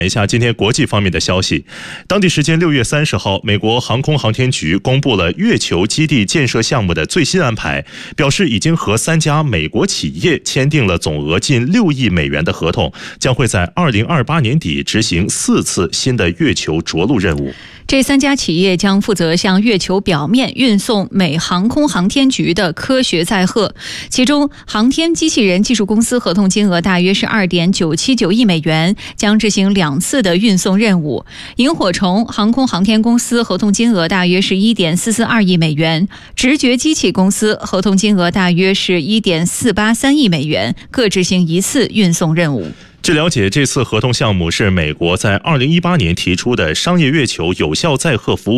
一下今天国际方面的消息。当地时间6月30号，美国航空航天局公布了月球基地建设项目的最新安排，表示已经和3家美国企业签订了总额近6亿美元的合同，将会在2028年底执行4次新的月球着陆任务。 这3家企业将负责向月球表面运送美航空航天局的科学载荷，其中航天机器人技术公司合同金额大约是2.979亿美元，将执行2次的运送任务。萤火虫航空航天公司合同金额大约是1.442亿美元，直觉机器公司合同金额大约是1.483亿美元，各执行1次运送任务。 据了解，这次合同项目是美国在2018年提出的商业月球有效载荷服务